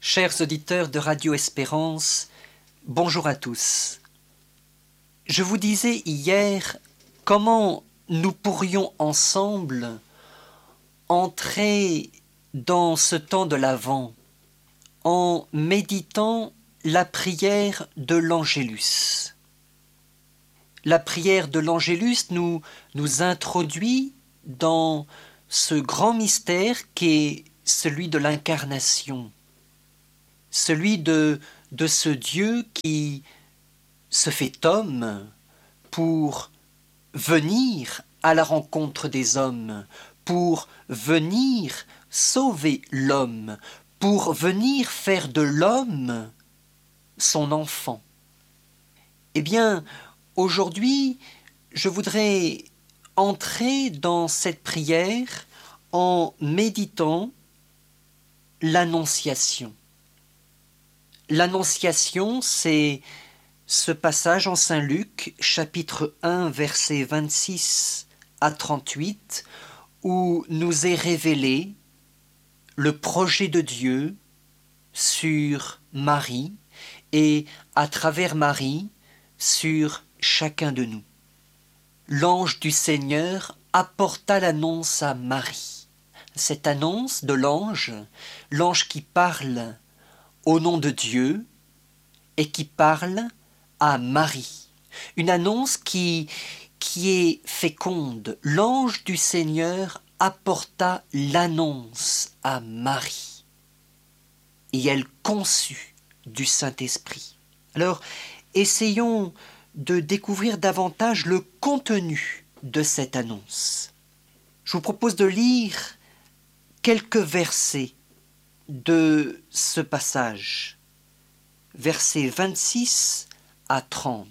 Chers auditeurs de Radio Espérance, bonjour à tous. Je vous disais hier comment nous pourrions ensemble entrer dans ce temps de l'Avent en méditant la prière de l'Angélus. La prière de l'Angélus nous introduit dans ce grand mystère qu'est celui de l'incarnation, celui de ce Dieu qui se fait homme pour venir à la rencontre des hommes, pour venir sauver l'homme, pour venir faire de l'homme son enfant. Eh bien, aujourd'hui, je voudrais entrer dans cette prière en méditant l'Annonciation. L'Annonciation, c'est ce passage en Saint Luc, chapitre 1, versets 26 à 38, où nous est révélé le projet de Dieu sur Marie et à travers Marie sur chacun de nous. L'ange du Seigneur apporta l'annonce à Marie. Cette annonce de l'ange qui parle au nom de Dieu et qui parle à Marie. Une annonce qui est féconde. L'ange du Seigneur apporta l'annonce à Marie et elle conçut du Saint-Esprit. Alors, essayons de découvrir davantage le contenu de cette annonce. Je vous propose de lire quelques versets de ce passage, versets 26 à 30.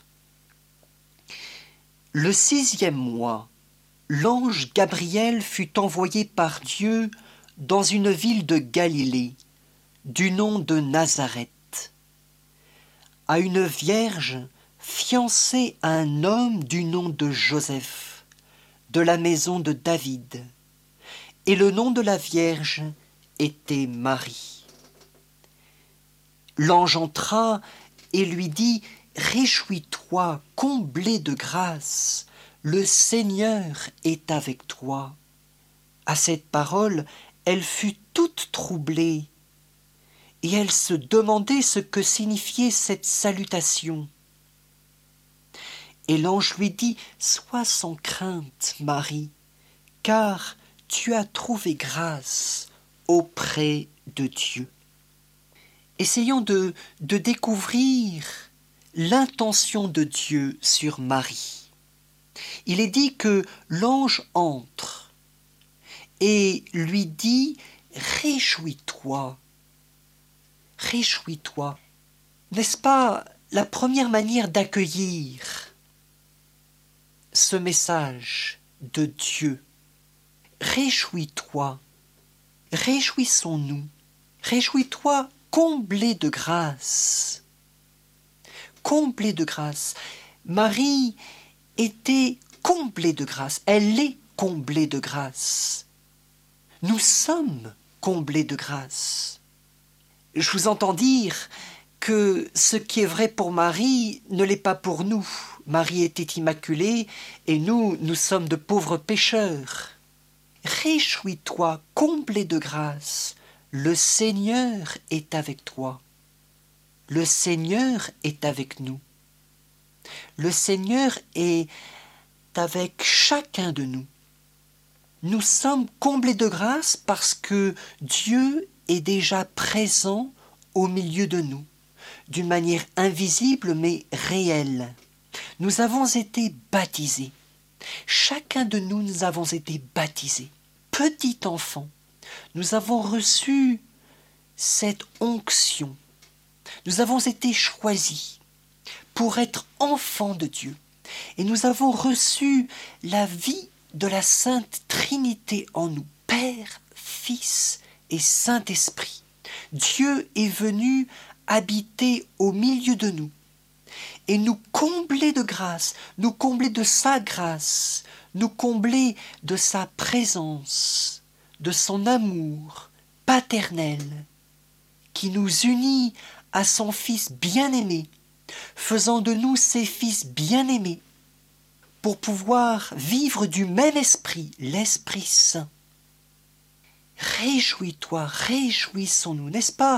Le 6e mois, l'ange Gabriel fut envoyé par Dieu dans une ville de Galilée, du nom de Nazareth, à une vierge fiancée à un homme du nom de Joseph, de la maison de David, et le nom de la vierge était Marie. L'ange entra et lui dit « Réjouis-toi, comblée de grâce, le Seigneur est avec toi. » À cette parole, elle fut toute troublée et elle se demandait ce que signifiait cette salutation. Et l'ange lui dit « Sois sans crainte, Marie, car tu as trouvé grâce auprès de Dieu. » Essayons de découvrir l'intention de Dieu sur Marie. Il est dit que l'ange entre et lui dit « Réjouis-toi, réjouis-toi ». N'est-ce pas la première manière d'accueillir ce message de Dieu? Réjouis-toi, réjouissons-nous, réjouis-toi, comblé de grâce. Comblé de grâce. Marie était comblée de grâce. Elle est comblée de grâce. Nous sommes comblés de grâce. Je vous entends dire que ce qui est vrai pour Marie ne l'est pas pour nous. Marie était immaculée et nous sommes de pauvres pécheurs. Réjouis-toi, comblé de grâce. Le Seigneur est avec toi. Le Seigneur est avec nous. Le Seigneur est avec chacun de nous. Nous sommes comblés de grâce parce que Dieu est déjà présent au milieu de nous, d'une manière invisible mais réelle. Nous avons été baptisés. Chacun de nous, nous avons été baptisés. Petit enfant, nous avons reçu cette onction. Nous avons été choisis pour être enfants de Dieu. Et nous avons reçu la vie de la Sainte Trinité en nous, Père, Fils et Saint-Esprit. Dieu est venu habiter au milieu de nous et nous combler de grâce, nous combler de sa grâce, nous combler de sa présence, de son amour paternel qui nous unit à son Fils bien-aimé, faisant de nous ses fils bien-aimés, pour pouvoir vivre du même esprit, l'Esprit Saint. Réjouis-toi, réjouissons-nous, n'est-ce pas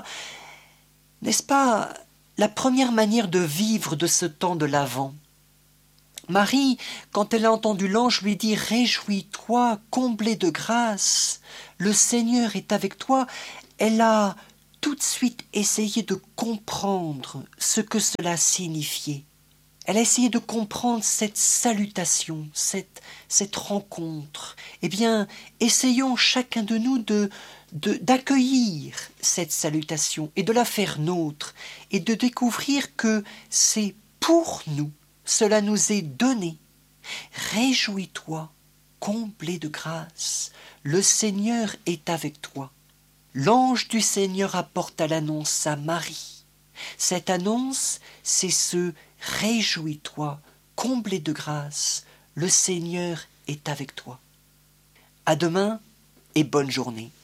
la première manière de vivre de ce temps de l'Avent? Marie, quand elle a entendu l'ange lui dire « Réjouis-toi, comblé de grâce, le Seigneur est avec toi », elle a tout de suite essayé de comprendre ce que cela signifiait. Elle a essayé de comprendre cette salutation, cette rencontre. Eh bien, essayons chacun de nous d'accueillir cette salutation et de la faire nôtre et de découvrir que c'est pour nous. Cela nous est donné. Réjouis-toi, comblé de grâce, le Seigneur est avec toi. L'ange du Seigneur apporta l'annonce à Marie. Cette annonce, c'est ce « Réjouis-toi, comblé de grâce, le Seigneur est avec toi ». À demain et bonne journée.